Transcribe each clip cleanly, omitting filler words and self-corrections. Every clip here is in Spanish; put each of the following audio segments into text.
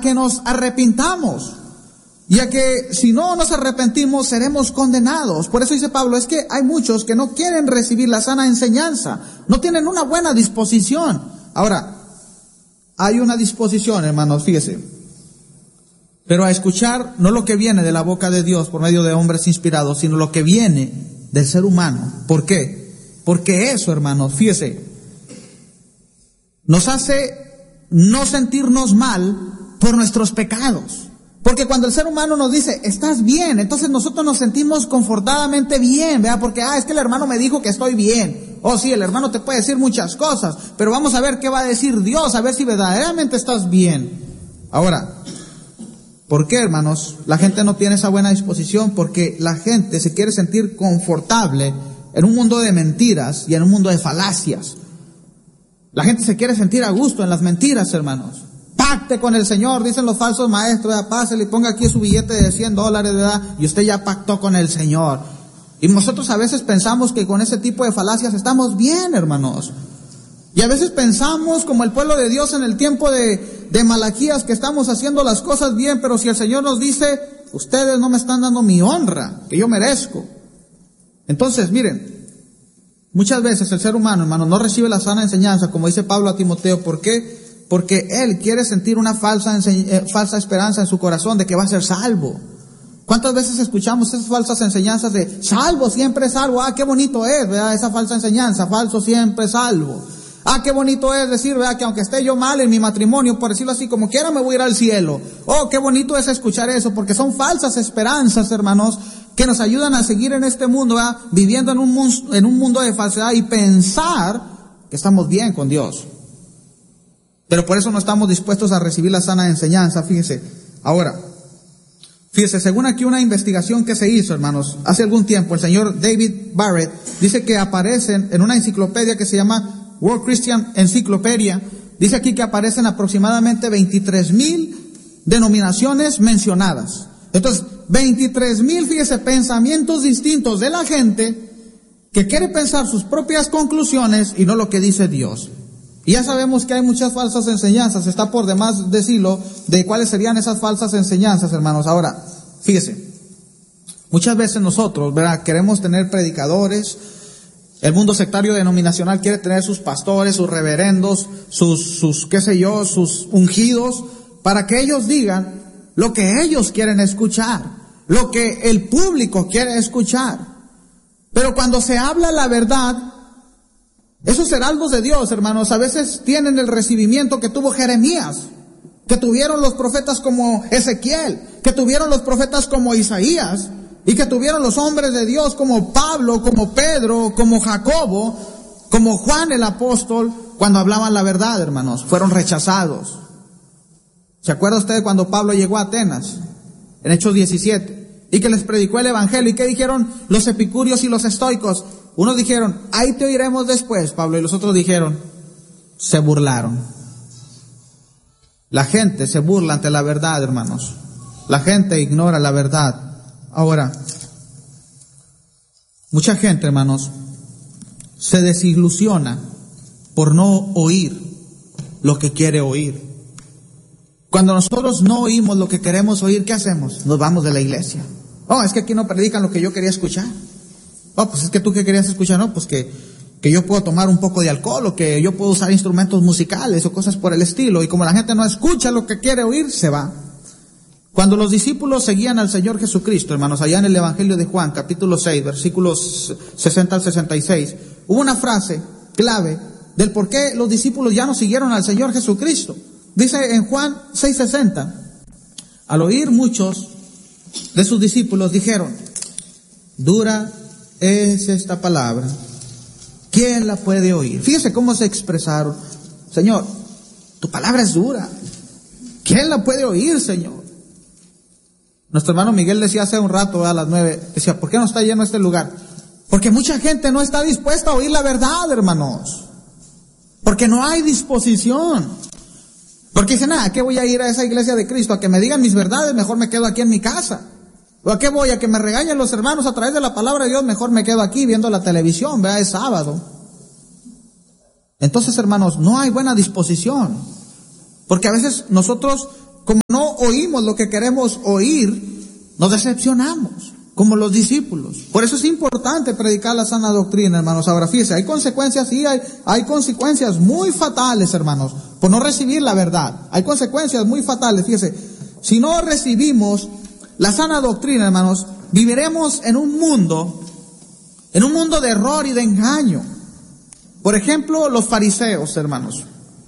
que nos arrepintamos. Y a que si no nos arrepentimos seremos condenados. Por eso dice Pablo, es que hay muchos que no quieren recibir la sana enseñanza, no tienen una buena disposición. Ahora, hay una disposición, hermanos, fíjese, pero a escuchar no lo que viene de la boca de Dios por medio de hombres inspirados, sino lo que viene del ser humano. ¿Por qué? Porque eso, hermanos, fíjese, nos hace no sentirnos mal por nuestros pecados. Porque cuando el ser humano nos dice, estás bien, entonces nosotros nos sentimos confortadamente bien, ¿verdad? Porque, es que el hermano me dijo que estoy bien. Oh, sí, el hermano te puede decir muchas cosas, pero vamos a ver qué va a decir Dios, a ver si verdaderamente estás bien. Ahora, ¿por qué, hermanos, la gente no tiene esa buena disposición? Porque la gente se quiere sentir confortable en un mundo de mentiras y en un mundo de falacias. La gente se quiere sentir a gusto en las mentiras, hermanos. Pacte con el Señor, dicen los falsos maestros, ¿verdad? Pásele y ponga aquí su billete de $100, ¿verdad? Y usted ya pactó con el Señor. Y nosotros a veces pensamos que con ese tipo de falacias estamos bien, hermanos. Y a veces pensamos como el pueblo de Dios en el tiempo de Malaquías, que estamos haciendo las cosas bien, pero si el Señor nos dice, ustedes no me están dando mi honra, que yo merezco. Entonces, miren, muchas veces el ser humano, hermano, no recibe la sana enseñanza, como dice Pablo a Timoteo. ¿Por qué? Porque él quiere sentir una falsa esperanza en su corazón de que va a ser salvo. ¿Cuántas veces escuchamos esas falsas enseñanzas de salvo, siempre salvo? Qué bonito es, ¿verdad? Esa falsa enseñanza, falso, siempre salvo. Qué bonito es decir, ¿verdad? Que aunque esté yo mal en mi matrimonio, por decirlo así, como quiera me voy a ir al cielo. Oh, qué bonito es escuchar eso, porque son falsas esperanzas, hermanos, que nos ayudan a seguir en este mundo, ¿verdad? Viviendo en un mundo de falsedad y pensar que estamos bien con Dios. Pero por eso no estamos dispuestos a recibir la sana enseñanza, fíjese. Ahora, fíjese, según aquí una investigación que se hizo, hermanos, hace algún tiempo, el señor David Barrett dice que aparecen en una enciclopedia que se llama World Christian Encyclopedia, dice aquí que aparecen aproximadamente 23,000 denominaciones mencionadas. Entonces, 23,000, fíjese, pensamientos distintos de la gente que quiere pensar sus propias conclusiones y no lo que dice Dios. Y ya sabemos que hay muchas falsas enseñanzas, está por demás decirlo de cuáles serían esas falsas enseñanzas, hermanos. Ahora, fíjese, muchas veces nosotros, ¿verdad?, queremos tener predicadores, el mundo sectario denominacional quiere tener sus pastores, sus reverendos, sus qué sé yo, sus ungidos, para que ellos digan lo que ellos quieren escuchar, lo que el público quiere escuchar. Pero cuando se habla la verdad, esos heraldos de Dios, hermanos, a veces tienen el recibimiento que tuvo Jeremías, que tuvieron los profetas como Ezequiel, que tuvieron los profetas como Isaías, y que tuvieron los hombres de Dios como Pablo, como Pedro, como Jacobo, como Juan el apóstol, cuando hablaban la verdad, hermanos, fueron rechazados. ¿Se acuerda usted cuando Pablo llegó a Atenas, en Hechos 17, y que les predicó el evangelio? ¿Y qué dijeron los epicúreos y los estoicos? Unos dijeron, ahí te oiremos después, Pablo, y los otros dijeron, se burlaron. La gente se burla ante la verdad, hermanos. La gente ignora la verdad. Ahora, mucha gente, hermanos, se desilusiona por no oír lo que quiere oír. Cuando nosotros no oímos lo que queremos oír, ¿qué hacemos? Nos vamos de la iglesia. Es que aquí no predican lo que yo quería escuchar. Pues es que tú qué querías escuchar, ¿no? Pues que yo puedo tomar un poco de alcohol, o que yo puedo usar instrumentos musicales o cosas por el estilo. Y como la gente no escucha lo que quiere oír, se va. Cuando los discípulos seguían al Señor Jesucristo, hermanos, allá en el Evangelio de Juan, capítulo 6, versículos 60 al 66, hubo una frase clave del por qué los discípulos ya no siguieron al Señor Jesucristo. Dice en Juan 6:60, al oír muchos de sus discípulos dijeron, dura es esta palabra, ¿quién la puede oír? Fíjese cómo se expresaron. Señor, tu palabra es dura, ¿quién la puede oír, Señor? Nuestro hermano Miguel decía hace un rato, a las 9, decía, ¿por qué no está lleno este lugar? Porque mucha gente no está dispuesta a oír la verdad, hermanos. Porque no hay disposición. Porque dicen, ¿a qué voy a ir a esa iglesia de Cristo? A que me digan mis verdades, mejor me quedo aquí en mi casa. ¿O a qué voy? A que me regañen los hermanos a través de la palabra de Dios, mejor me quedo aquí viendo la televisión, vea, es sábado. Entonces, hermanos, no hay buena disposición. Porque a veces nosotros como no oímos lo que queremos oír, nos decepcionamos, como los discípulos. Por eso es importante predicar la sana doctrina, hermanos. Ahora, fíjense, hay consecuencias, sí, hay consecuencias muy fatales, hermanos, por no recibir la verdad. Hay consecuencias muy fatales, fíjense. Si no recibimos la sana doctrina, hermanos, viviremos en un mundo de error y de engaño. Por ejemplo, los fariseos, hermanos.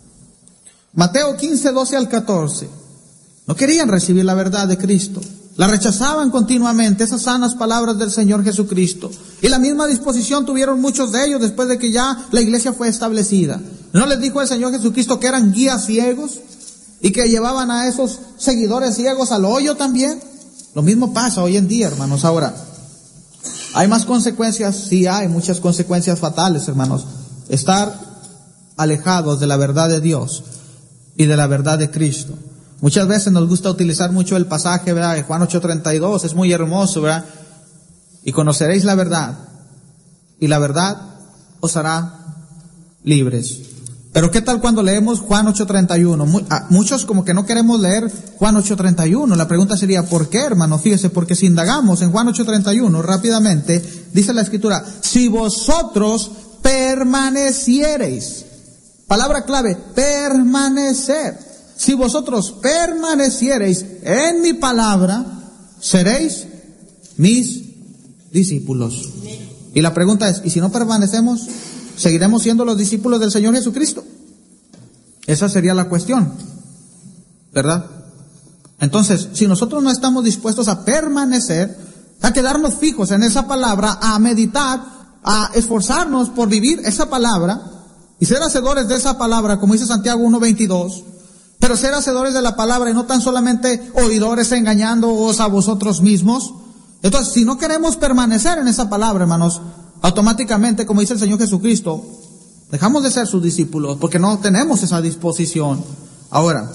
Mateo 15, 12 al 14. No querían recibir la verdad de Cristo. La rechazaban continuamente, esas sanas palabras del Señor Jesucristo. Y la misma disposición tuvieron muchos de ellos después de que ya la iglesia fue establecida. ¿No les dijo el Señor Jesucristo que eran guías ciegos y que llevaban a esos seguidores ciegos al hoyo también? Lo mismo pasa hoy en día, hermanos. Ahora, ¿hay más consecuencias? Sí, hay muchas consecuencias fatales, hermanos. Estar alejados de la verdad de Dios y de la verdad de Cristo. Muchas veces nos gusta utilizar mucho el pasaje, ¿verdad?, de Juan 8:32, es muy hermoso, ¿verdad? Y conoceréis la verdad, y la verdad os hará libres. Pero ¿qué tal cuando leemos Juan 8:31? Muchos como que no queremos leer Juan 8:31. La pregunta sería, ¿por qué, hermano? Fíjese, porque si indagamos en Juan 8:31 rápidamente, dice la Escritura, si vosotros permaneciereis. Palabra clave, permanecer. Si vosotros permaneciereis en mi palabra, seréis mis discípulos. Y la pregunta es, ¿y si no permanecemos, seguiremos siendo los discípulos del Señor Jesucristo? Esa sería la cuestión, ¿verdad? Entonces, si nosotros no estamos dispuestos a permanecer, a quedarnos fijos en esa palabra, a meditar, a esforzarnos por vivir esa palabra y ser hacedores de esa palabra, como dice Santiago 1:22, pero ser hacedores de la palabra y no tan solamente oidores engañándoos a vosotros mismos. Entonces, si no queremos permanecer en esa palabra, hermanos, automáticamente, como dice el Señor Jesucristo, dejamos de ser sus discípulos porque no tenemos esa disposición. Ahora,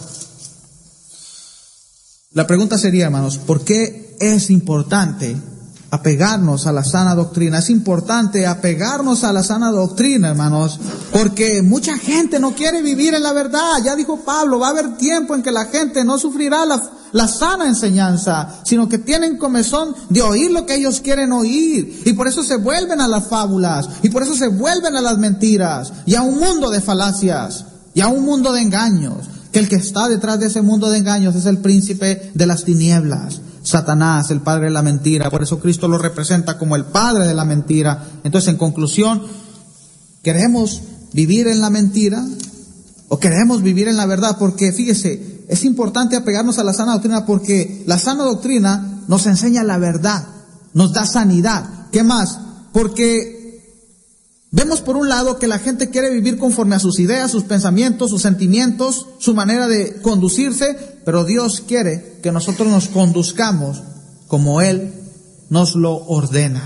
la pregunta sería, hermanos, ¿por qué es importante apegarnos a la sana doctrina? Es importante apegarnos a la sana doctrina, hermanos, porque mucha gente no quiere vivir en la verdad. Ya dijo Pablo, va a haber tiempo en que la gente no sufrirá la sana enseñanza, sino que tienen comezón de oír lo que ellos quieren oír, y por eso se vuelven a las fábulas, y por eso se vuelven a las mentiras, y a un mundo de falacias, y a un mundo de engaños, que el que está detrás de ese mundo de engaños es el príncipe de las tinieblas, Satanás, el padre de la mentira. Por eso Cristo lo representa como el padre de la mentira. Entonces, en conclusión, ¿queremos vivir en la mentira o queremos vivir en la verdad? Porque fíjese, es importante apegarnos a la sana doctrina, porque la sana doctrina nos enseña la verdad, nos da sanidad. ¿Qué más? Porque vemos por un lado que la gente quiere vivir conforme a sus ideas, sus pensamientos, sus sentimientos, su manera de conducirse, pero Dios quiere que nosotros nos conduzcamos como Él nos lo ordena.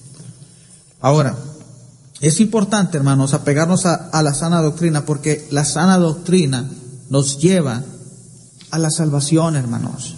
Ahora, es importante, hermanos, apegarnos a la sana doctrina, porque la sana doctrina nos lleva a la salvación, hermanos.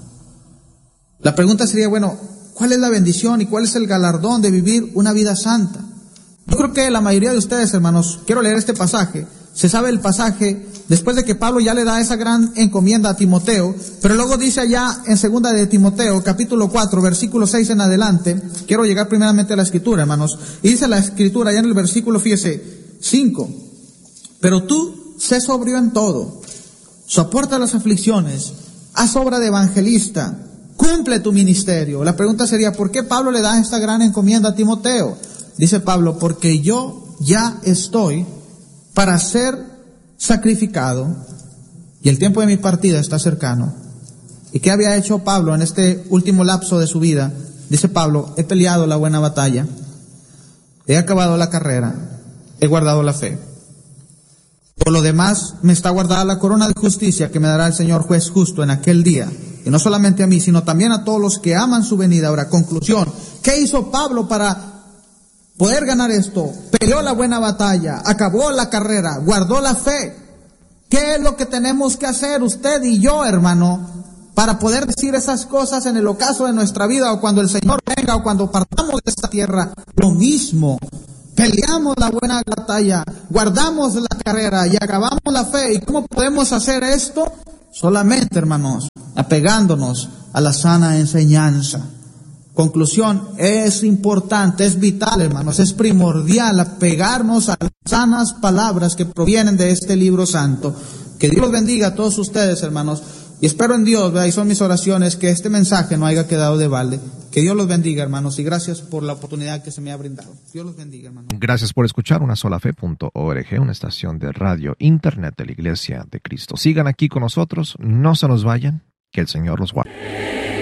La pregunta sería, bueno, ¿cuál es la bendición y cuál es el galardón de vivir una vida santa? Yo creo que la mayoría de ustedes, hermanos, quiero leer este pasaje. Se sabe el pasaje después de que Pablo ya le da esa gran encomienda a Timoteo, pero luego dice allá en segunda de Timoteo, capítulo 4, versículo 6 en adelante. Quiero llegar primeramente a la Escritura, hermanos. Y dice la Escritura allá en el versículo, fíjese, 5. Pero tú sé sobrio en todo, soporta las aflicciones, haz obra de evangelista, cumple tu ministerio. La pregunta sería, ¿por qué Pablo le da esta gran encomienda a Timoteo? Dice Pablo, porque yo ya estoy para ser sacrificado y el tiempo de mi partida está cercano. ¿Y qué había hecho Pablo en este último lapso de su vida? Dice Pablo, he peleado la buena batalla, he acabado la carrera, he guardado la fe. Por lo demás, me está guardada la corona de justicia que me dará el Señor juez justo en aquel día. Y no solamente a mí, sino también a todos los que aman su venida. Ahora, conclusión, ¿qué hizo Pablo para poder ganar esto? Peleó la buena batalla, acabó la carrera, guardó la fe. ¿Qué es lo que tenemos que hacer usted y yo, hermano, para poder decir esas cosas en el ocaso de nuestra vida, o cuando el Señor venga, o cuando partamos de esta tierra? Lo mismo. Peleamos la buena batalla, guardamos la carrera y acabamos la fe. ¿Y cómo podemos hacer esto? solamente, hermanos, apegándonos a la sana enseñanza. Conclusión, es importante, es vital, hermanos, es primordial apegarnos a las sanas palabras que provienen de este libro santo. Que Dios los bendiga a todos ustedes, hermanos, y espero en Dios, ¿verdad? Y son mis oraciones, que este mensaje no haya quedado de balde. Que Dios los bendiga, hermanos, y gracias por la oportunidad que se me ha brindado. Dios los bendiga, hermanos. Gracias por escuchar unasolafe.org, una estación de radio, internet de la Iglesia de Cristo. Sigan aquí con nosotros, no se nos vayan, que el Señor los guarde.